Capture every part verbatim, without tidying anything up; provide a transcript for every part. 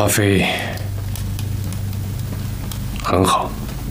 华妃很好，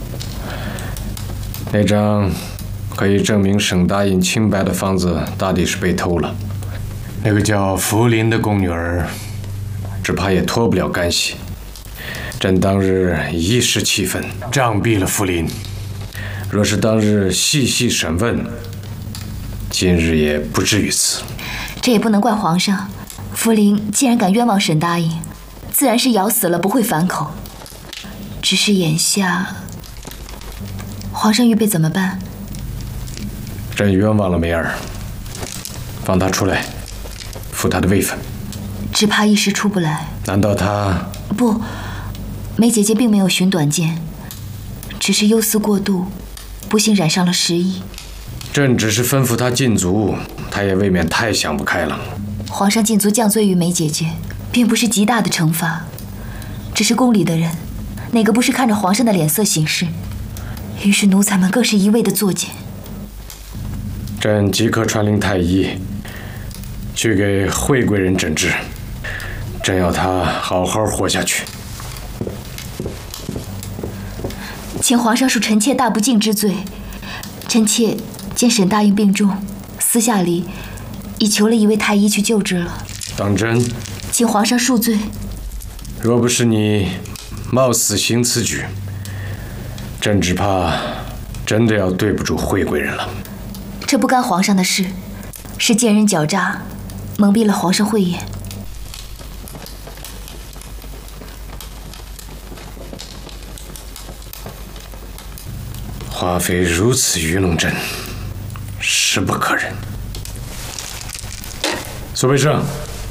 那张可以证明沈答应清白的方子大抵是被偷了。那个叫福林的宫女儿，只怕也脱不了干系。朕当日一时气愤，杖毙了福林。若是当日细细审问，今日也不至于此。 这也不能怪皇上。福林既然敢冤枉沈答应，自然是咬死了不会反口。只是眼下，皇上预备怎么办？ 朕冤枉了梅儿，放她出来，付她的位分。 只怕一时出不来。 难道她？ 不，梅姐姐并没有寻短见，只是忧思过度，不幸染上了失忆。 朕只是吩咐她禁足，她也未免太想不开了。 皇上禁足降罪于梅姐姐，并不是极大的惩罚，只是宫里的人，哪个不是看着皇上的脸色行事？于是奴才们更是一味的作践。 朕即刻传令太医，去给惠贵人诊治。朕要她好好活下去。 请皇上恕臣妾大不敬之罪。臣妾见沈答应病重，私下里已求了一位太医去救治了。 当真？ 请皇上恕罪。 若不是你冒死行此举，朕只怕真的要对不住惠贵人了。 这不干皇上的事，是奸人狡诈，蒙蔽了皇上慧眼。 华妃如此愚弄朕，实不可忍。苏培盛，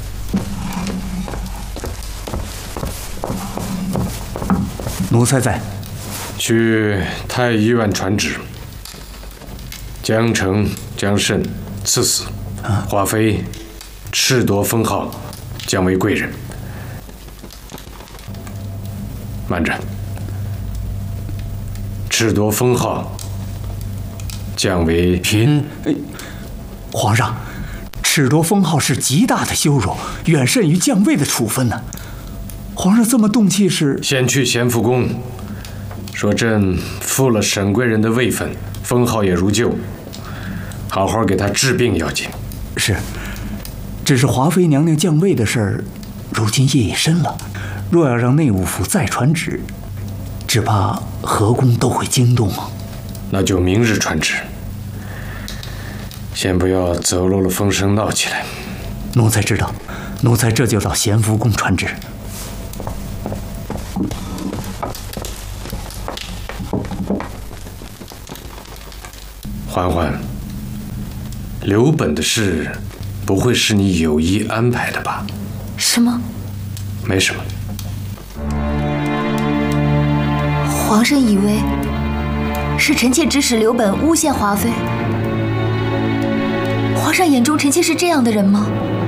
奴才在。 去太医院传旨，江澄、江慎赐死，华妃褫夺封号，降为贵人。慢着，褫夺封号，降为嫔。 皇上，褫夺封号是极大的羞辱，远甚于降位的处分呢。皇上这么动气是？ 先去咸福宫，说朕复了沈贵人的位分，封号也如旧，好好给他治病要紧。 是，只是华妃娘娘降位的事儿，如今夜已深了，若要让内务府再传旨，只怕河宫都会惊动啊。 那就明日传旨，先不要走漏了风声闹起来。 奴才知道，奴才这就到咸福宫传旨。 嬛嬛，刘本的事不会是你有意安排的吧？ 什么？ 没什么。 皇上以为是臣妾指使刘本诬陷华妃？皇上眼中臣妾是这样的人吗？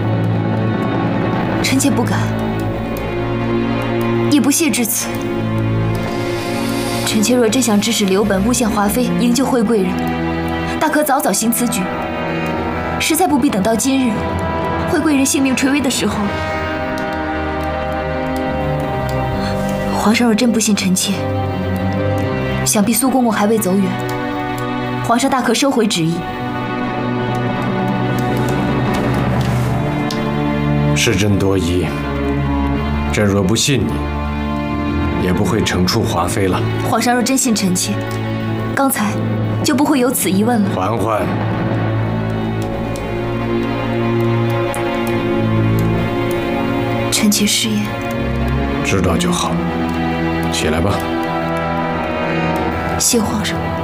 臣妾不敢，也不屑至此。臣妾若真想指使刘本诬陷华妃，营救惠贵人，大可早早行此举，实在不必等到今日惠贵人性命垂危的时候。皇上若真不信臣妾，想必苏公公还未走远，皇上大可收回旨意。 是朕多疑，朕若不信你，也不会惩处华妃了。 皇上若真信臣妾，刚才就不会有此疑问了。 嬛嬛， 臣妾失言。 知道就好。起来吧。 谢皇上。